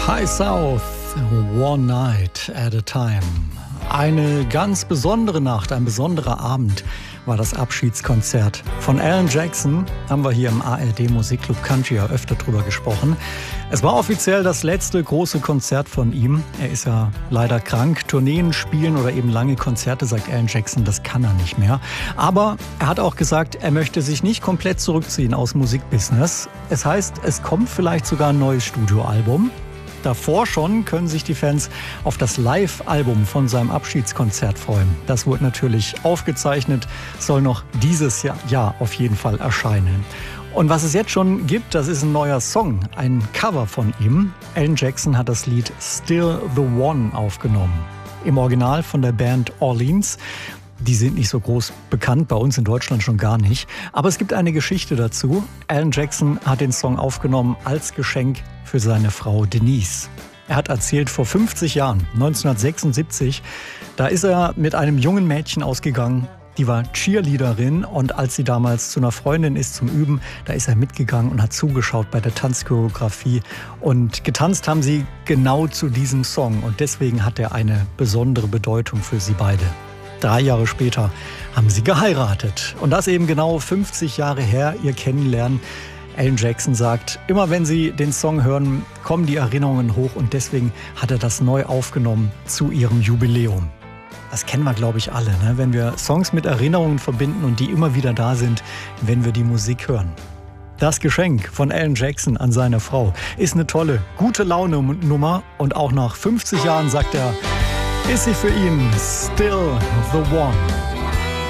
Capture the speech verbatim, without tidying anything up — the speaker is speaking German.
High South, One Night at a Time. Eine ganz besondere Nacht, ein besonderer Abend war das Abschiedskonzert von Alan Jackson. Haben wir hier im A R D Musikclub Country ja öfter drüber gesprochen. Es war offiziell das letzte große Konzert von ihm. Er ist ja leider krank. Tourneen spielen oder eben lange Konzerte, sagt Alan Jackson, das kann er nicht mehr. Aber er hat auch gesagt, er möchte sich nicht komplett zurückziehen aus Musikbusiness. Es heißt, es kommt vielleicht sogar ein neues Studioalbum. Davor schon können sich die Fans auf das Live-Album von seinem Abschiedskonzert freuen. Das wird natürlich aufgezeichnet, soll noch dieses Jahr, Jahr auf jeden Fall erscheinen. Und was es jetzt schon gibt, das ist ein neuer Song, ein Cover von ihm. Alan Jackson hat das Lied Still the One aufgenommen. Im Original von der Band Orleans. Die sind nicht so groß bekannt, bei uns in Deutschland schon gar nicht. Aber es gibt eine Geschichte dazu. Alan Jackson hat den Song aufgenommen als Geschenk für seine Frau Denise. Er hat erzählt, vor fünfzig Jahren, neunzehnhundertsechsundsiebzig, da ist er mit einem jungen Mädchen ausgegangen. Die war Cheerleaderin und als sie damals zu einer Freundin ist zum Üben, da ist er mitgegangen und hat zugeschaut bei der Tanzchoreografie. Und getanzt haben sie genau zu diesem Song und deswegen hat er eine besondere Bedeutung für sie beide. Drei Jahre später haben sie geheiratet. Und das eben genau fünfzig Jahre her, ihr Kennenlernen. Alan Jackson sagt, immer wenn sie den Song hören, kommen die Erinnerungen hoch. Und deswegen hat er das neu aufgenommen zu ihrem Jubiläum. Das kennen wir, glaube ich, alle, ne? Wenn wir Songs mit Erinnerungen verbinden und die immer wieder da sind, wenn wir die Musik hören. Das Geschenk von Alan Jackson an seine Frau ist eine tolle, gute Laune-Nummer. Und auch nach fünfzig Jahren sagt er, ist sie für ihn still the one.